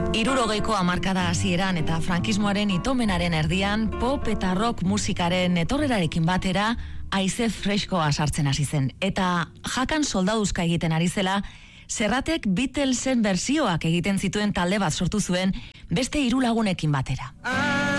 Hirurogeiko hamarkada hasieran eta frankismoaren itomenaren erdian pop eta rock musikaren etorrerarekin batera haize freskoa sartzen hasi zen. Eta jakan soldaduzka egiten ari zela, Serratek Beatlesen bersioak egiten zituen talde bat sortu zuen beste 3 lagunekin batera.